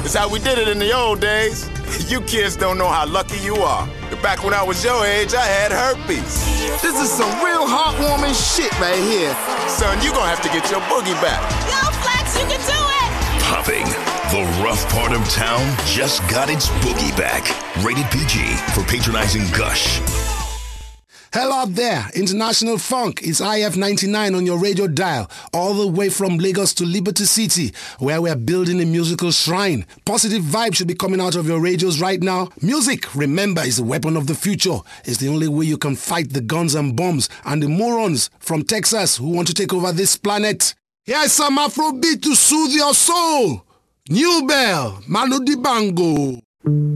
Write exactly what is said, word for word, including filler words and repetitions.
It's how we did it in the old days. You kids don't know how lucky you are. Back when I was your age, I had herpes. This is some real heartwarming shit right here. Son, you gonna have to get your boogie back. Yo, Flex, you can do it! Popping. The rough part of town just got its boogie back. Rated P G for patronizing gush. Hello out there, International Funk. It's I F ninety-nine on your radio dial, all the way from Lagos to Liberty City, where we're building a musical shrine. Positive vibes should be coming out of your radios right now. Music, remember, is the weapon of the future. It's the only way you can fight the guns and bombs and the morons from Texas who want to take over this planet. Here's some Afrobeat to soothe your soul. New Bell, Manu Dibango.